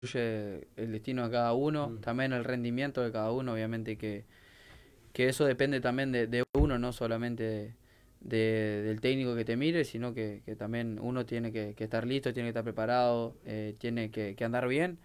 el destino de cada uno, Mm. también el rendimiento de cada uno, obviamente que eso depende también de uno, no solamente del técnico que te mire, sino que también uno tiene que estar listo, tiene que estar preparado, tiene que andar bien